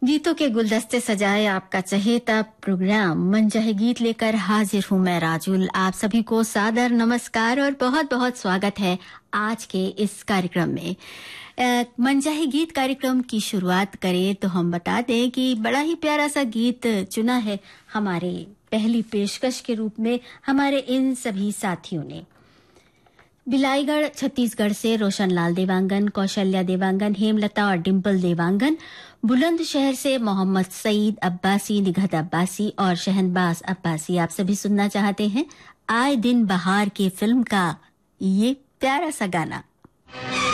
गीतों के गुलदस्ते सजाए आपका चहेता प्रोग्राम मन चाहे गीत लेकर हाजिर हूं मैं राजुल। आप सभी को सादर नमस्कार और बहुत बहुत स्वागत है आज के इस कार्यक्रम में। मन चाहे गीत कार्यक्रम की शुरुआत करें तो हम बता दें कि बड़ा ही प्यारा सा गीत चुना है हमारे पहली पेशकश के रूप में हमारे इन सभी साथियों ने। बिलाईगढ़ छत्तीसगढ़ से रोशनलाल देवांगन, कौशल्या देवांगन, हेमलता और डिम्पल देवांगन, बुलंदशहर से मोहम्मद सईद अब्बासी, निघत अब्बासी और शहनबाज अब्बासी आप सभी सुनना चाहते हैं आए दिन बहार के फिल्म का ये प्यारा सा गाना।